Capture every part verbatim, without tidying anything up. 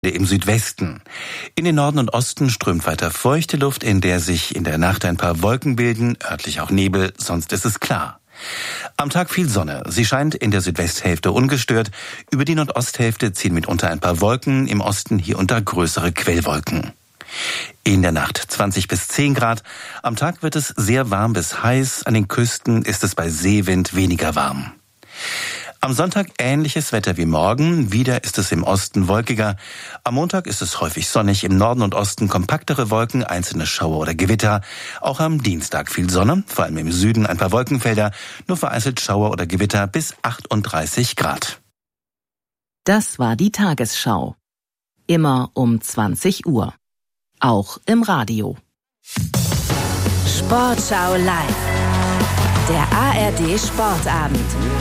im Südwesten. In den Norden und Osten strömt weiter feuchte Luft, in der sich in der Nacht ein paar Wolken bilden, örtlich auch Nebel, sonst ist es klar. Am Tag viel Sonne. Sie scheint in der Südwesthälfte ungestört. Über die Nordosthälfte ziehen mitunter ein paar Wolken, im Osten hier und da größere Quellwolken. In der Nacht zwanzig bis zehn Grad. Am Tag wird es sehr warm bis heiß. An den Küsten ist es bei Seewind weniger warm. Am Sonntag ähnliches Wetter wie morgen. Wieder ist es im Osten wolkiger. Am Montag ist es häufig sonnig. Im Norden und Osten kompaktere Wolken, einzelne Schauer oder Gewitter. Auch am Dienstag viel Sonne, vor allem im Süden ein paar Wolkenfelder. Nur vereinzelt Schauer oder Gewitter bis achtunddreißig Grad. Das war die Tagesschau. Immer um zwanzig Uhr. Auch im Radio. Sportschau live. Der A R D Sportabend.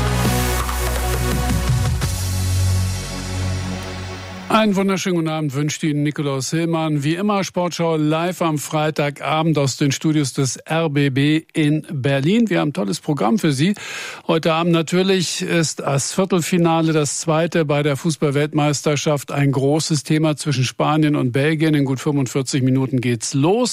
Einen wunderschönen guten Abend wünscht Ihnen Nikolaus Hillmann. Wie immer Sportschau live am Freitagabend aus den Studios des R B B in Berlin. Wir haben ein tolles Programm für Sie. Heute Abend natürlich ist das Viertelfinale, das zweite bei der Fußball-Weltmeisterschaft, ein großes Thema zwischen Spanien und Belgien. In gut fünfundvierzig Minuten geht's los.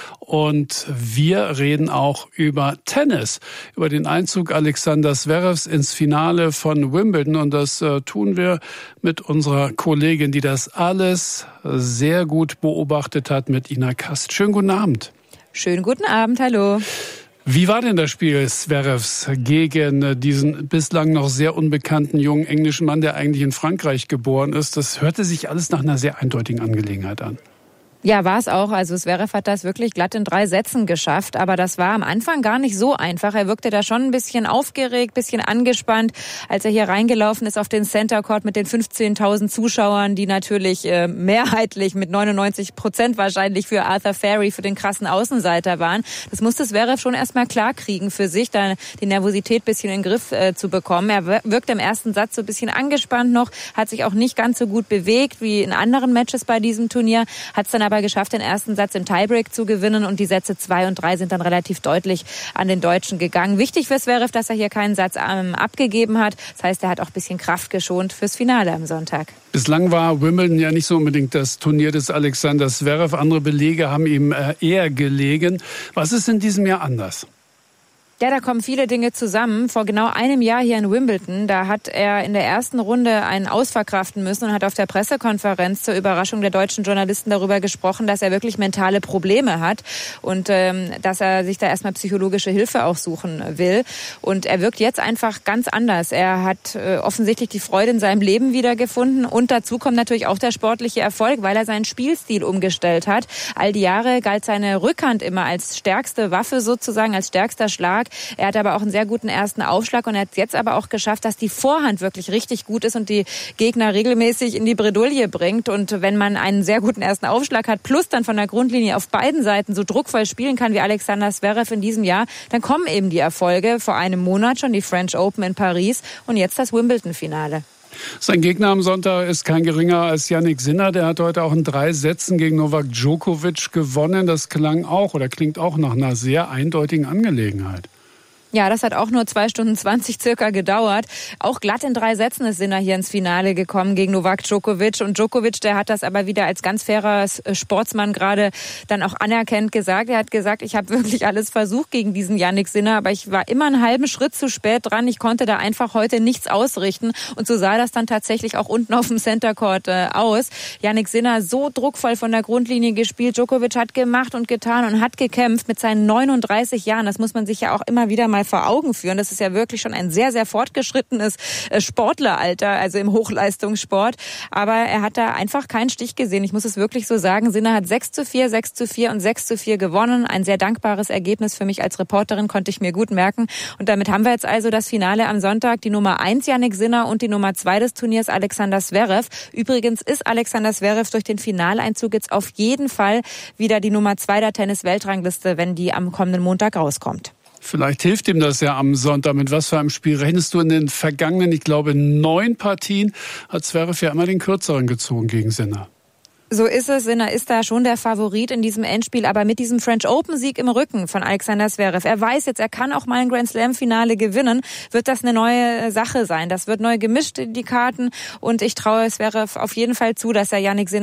Und wir reden auch über Tennis, über den Einzug Alexander Zverevs ins Finale von Wimbledon. Und das äh, tun wir mit unserer Kollegin, die das alles sehr gut beobachtet hat, mit Ina Kast. Schönen guten Abend. Schönen guten Abend, hallo. Wie war denn das Spiel Zverevs gegen diesen bislang noch sehr unbekannten jungen englischen Mann, der eigentlich in Frankreich geboren ist? Das hörte sich alles nach einer sehr eindeutigen Angelegenheit an. Ja, war es auch. Also Zverev hat das wirklich glatt in drei Sätzen geschafft. Aber das war am Anfang gar nicht so einfach. Er wirkte da schon ein bisschen aufgeregt, bisschen angespannt, als er hier reingelaufen ist auf den Center Court mit den fünfzehntausend Zuschauern, die natürlich äh, mehrheitlich mit neunundneunzig Prozent wahrscheinlich für Arthur Furry, für den krassen Außenseiter waren. Das musste Zverev schon erstmal klar kriegen für sich, da die Nervosität ein bisschen in den Griff äh, zu bekommen. Er wirkte im ersten Satz so ein bisschen angespannt noch, hat sich auch nicht ganz so gut bewegt wie in anderen Matches bei diesem Turnier, hat es dann aber geschafft, den ersten Satz im Tiebreak zu gewinnen und die Sätze zwei und drei sind dann relativ deutlich an den Deutschen gegangen. Wichtig für Zverev, dass er hier keinen Satz ähm, abgegeben hat. Das heißt, er hat auch ein bisschen Kraft geschont fürs Finale am Sonntag. Bislang war Wimbledon ja nicht so unbedingt das Turnier des Alexander Zverev. Andere Belege haben ihm äh, eher gelegen. Was ist in diesem Jahr anders? Ja, da kommen viele Dinge zusammen. Vor genau einem Jahr hier in Wimbledon, da hat er in der ersten Runde einen Aus verkraften müssen und hat auf der Pressekonferenz zur Überraschung der deutschen Journalisten darüber gesprochen, dass er wirklich mentale Probleme hat und ähm, dass er sich da erstmal psychologische Hilfe auch suchen will. Und er wirkt jetzt einfach ganz anders. Er hat äh, offensichtlich die Freude in seinem Leben wiedergefunden und dazu kommt natürlich auch der sportliche Erfolg, weil er seinen Spielstil umgestellt hat. All die Jahre galt seine Rückhand immer als stärkste Waffe sozusagen, als stärkster Schlag. Er hat aber auch einen sehr guten ersten Aufschlag und er hat jetzt aber auch geschafft, dass die Vorhand wirklich richtig gut ist und die Gegner regelmäßig in die Bredouille bringt. Und wenn man einen sehr guten ersten Aufschlag hat, plus dann von der Grundlinie auf beiden Seiten so druckvoll spielen kann wie Alexander Zverev in diesem Jahr, dann kommen eben die Erfolge. Vor einem Monat schon die French Open in Paris und jetzt das Wimbledon-Finale. Sein Gegner am Sonntag ist kein geringer als Jannik Sinner. Der hat heute auch in drei Sätzen gegen Novak Djokovic gewonnen. Das klang auch oder klingt auch nach einer sehr eindeutigen Angelegenheit. Ja, das hat auch nur zwei Stunden zwanzig circa gedauert. Auch glatt in drei Sätzen ist Sinner hier ins Finale gekommen gegen Novak Djokovic. Und Djokovic, der hat das aber wieder als ganz fairer Sportsmann gerade dann auch anerkennt gesagt. Er hat gesagt, ich habe wirklich alles versucht gegen diesen Jannik Sinner, aber ich war immer einen halben Schritt zu spät dran. Ich konnte da einfach heute nichts ausrichten. Und so sah das dann tatsächlich auch unten auf dem Center Court äh, aus. Jannik Sinner so druckvoll von der Grundlinie gespielt. Djokovic hat gemacht und getan und hat gekämpft mit seinen neununddreißig Jahren. Das muss man sich ja auch immer wieder mal vor Augen führen. Das ist ja wirklich schon ein sehr, sehr fortgeschrittenes Sportleralter, also im Hochleistungssport. Aber er hat da einfach keinen Stich gesehen. Ich muss es wirklich so sagen. Sinner hat sechs zu vier, sechs zu vier und sechs zu vier gewonnen. Ein sehr dankbares Ergebnis für mich als Reporterin, konnte ich mir gut merken. Und damit haben wir jetzt also das Finale am Sonntag. Die Nummer eins Jannik Sinner und die Nummer zwei des Turniers Alexander Zverev. Übrigens ist Alexander Zverev durch den Finaleinzug jetzt auf jeden Fall wieder die Nummer zwei der Tennis-Weltrangliste, wenn die am kommenden Montag rauskommt. Vielleicht hilft ihm das ja am Sonntag. Mit was für einem Spiel rechnest du in den vergangenen, ich glaube, neun Partien? Hat Zverev ja immer den kürzeren gezogen gegen Sinner. So ist es. Sinner ist da schon der Favorit in diesem Endspiel, aber mit diesem French Open Sieg im Rücken von Alexander Zverev. Er weiß jetzt, er kann auch mal ein Grand Slam Finale gewinnen. Wird das eine neue Sache sein? Das wird neu gemischt, die Karten. Und ich traue Zverev auf jeden Fall zu, dass er Jannik Sinner